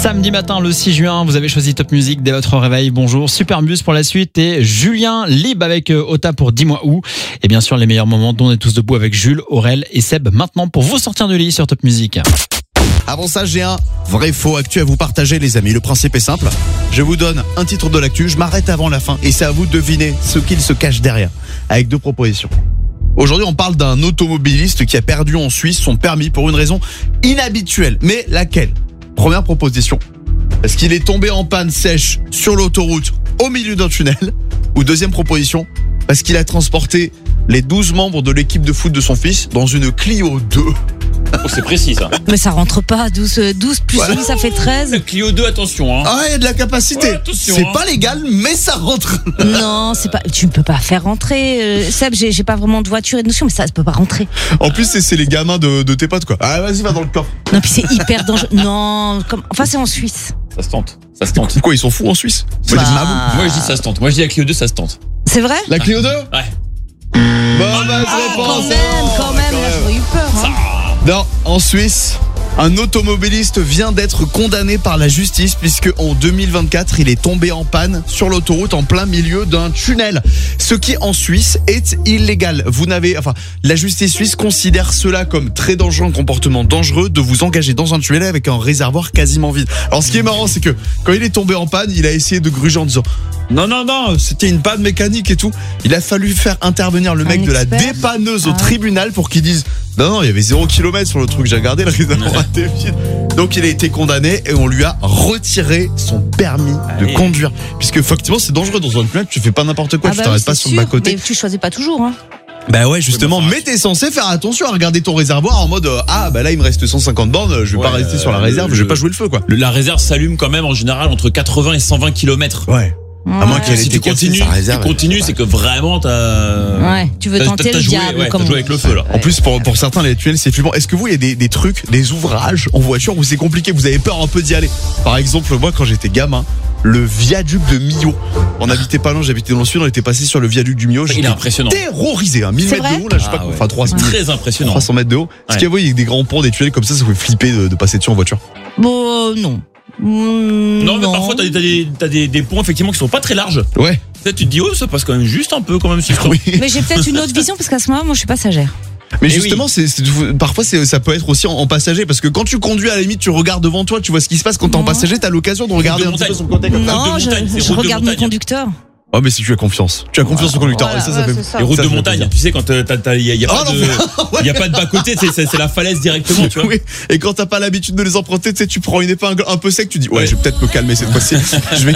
Samedi matin, le 6 juin, vous avez choisi Top Music dès votre réveil. Bonjour, Superbus pour la suite et Julien Lib avec Ota pour Dis-moi où. Et bien sûr, les meilleurs moments dont on est tous debout avec Jules, Aurel et Seb maintenant pour vous sortir du lit sur Top Music. Avant ça, j'ai un vrai faux actu à vous partager, les amis. Le principe est simple. Je vous donne un titre de l'actu, je m'arrête avant la fin et c'est à vous de deviner ce qu'il se cache derrière. Avec deux propositions. Aujourd'hui, on parle d'un automobiliste qui a perdu en Suisse son permis pour une raison inhabituelle. Mais laquelle ? Première proposition. Parce qu'il est tombé en panne sèche sur l'autoroute au milieu d'un tunnel. Ou deuxième proposition. Parce qu'il a transporté les 12 membres de l'équipe de foot de son fils dans une Clio 2. Oh, c'est précis ça. Mais ça rentre pas, 12 plus Voilà. 8 ça fait 13. Clio 2, attention. Hein. Ah, il y a de la capacité. Ouais, attention, c'est hein. pas légal, mais ça rentre. Non, c'est pas. Tu ne peux pas faire rentrer. Seb, j'ai pas vraiment de voiture et de notion, mais ça peut pas rentrer. En plus, c'est les gamins de tes potes, quoi. Ah, vas-y, va dans le coffre. Non, puis c'est hyper dangereux. Non, enfin c'est en Suisse. Ça se tente. Ça se tente. Quoi, ils sont fous en Suisse? Bah, Moi je dis ça se tente. Moi je dis la Clio 2, ça se tente. C'est vrai? La Clio 2? Ouais. Mauvaise Quand réponse. même, là j'aurais eu peur. Hein. Non, en Suisse, un automobiliste vient d'être condamné par la justice puisque en 2024, il est tombé en panne sur l'autoroute en plein milieu d'un tunnel. Ce qui en Suisse est illégal. La justice suisse considère cela comme très dangereux, un comportement dangereux de vous engager dans un tunnel avec un réservoir quasiment vide. Alors ce qui est marrant, c'est que quand il est tombé en panne, il a essayé de gruger en disant non, c'était une panne mécanique et tout. Il a fallu faire intervenir le mec de la expert. dépanneuse au tribunal pour qu'il dise non, il y avait 0 km sur le truc, j'ai regardé, le réservoir était vide. Donc il a été condamné et on lui a retiré son permis de conduire. Puisque effectivement c'est dangereux dans un tunnel, tu fais pas n'importe quoi, tu t'arrêtes pas sur le bas-côté. Mais tu choisis pas toujours. Hein. Bah ouais, justement, mais t'es censé faire attention à regarder ton réservoir en mode là il me reste 150 bornes, je vais pas rester sur la réserve, je vais pas jouer le feu quoi. La réserve s'allume quand même en général entre 80 et 120 km. Ouais. À moins qu'elle ait Si été tu cassée, continues, sa réserve, c'est que vraiment Ouais, tu veux tenter le diable. Ouais, comme t'as on joué avec dit. le feu là. En plus, pour certains, les tunnels, c'est flippant. Est-ce que vous, il y a des trucs, des ouvrages en voiture où c'est compliqué, vous avez peur un peu d'y aller? Par exemple, moi, quand j'étais gamin, le viaduc de Millau. On habitait pas loin, j'habitais dans le sud, on était passé sur le viaduc du Millau. Il est J'étais impressionnant. Terrorisé, 1000 C'est mètres vrai de haut, là, je sais pas quoi. Enfin, 300 Très impressionnant. 300 mètres de haut. Est-ce qu'il y a, il y a des grands ponts, des tunnels comme ça fait flipper de passer dessus en voiture? Bon, non. Non, mais parfois t'as des ponts effectivement qui sont pas très larges. Ouais. Peut-être tu te dis ça passe quand même juste un peu quand même sur Oui. Mais j'ai peut-être une autre vision parce qu'à ce moment, moi je suis passagère. Mais Eh justement, parfois ça peut être aussi en passager parce que quand tu conduis à la limite, tu regardes devant toi, tu vois ce qui se passe. Quand t'es en Non. passager, t'as l'occasion de regarder un petit peu sur le côté comme ça. Non, de montagne, c'est je route de regarde mon montagne. conducteur. Oh mais si tu as confiance au conducteur. Voilà, et ça ouais, fait. c'est ça. les routes Ça de fait montagne, plaisir. tu sais quand il y a pas de y a pas de bas côté, c'est la falaise directement, tu vois. Oui. Et quand t'as pas l'habitude de les emprunter, tu sais, tu prends une épingle un peu sec, tu dis ouais, je vais peut-être me calmer cette fois-ci. Je vais